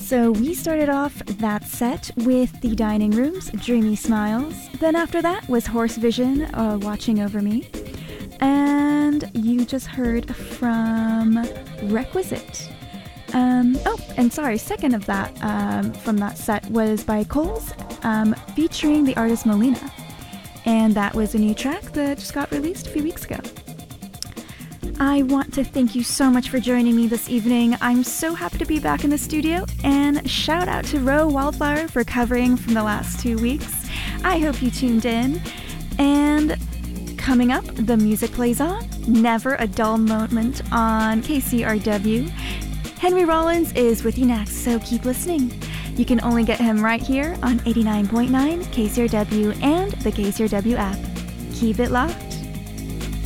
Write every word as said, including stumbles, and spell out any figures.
So we started off that set with The Dining Rooms, Dreamy Smiles. Then after that was Horse Vision, uh, Watching Over Me. And you just heard from Requisite. Um, oh, and sorry, second of that um, from that set was by Coles, um, featuring the artist Molina. And that was a new track that just got released a few weeks ago. I want to thank you so much for joining me this evening. I'm so happy to be back in the studio, and shout out to Ro Wildflower for covering from the last two weeks. I hope you tuned in. And coming up, the music plays on. Never a dull moment on K C R W. Henry Rollins is with you next, so keep listening. You can only get him right here on eighty-nine point nine K C R W and the K C R W app. Keep it locked.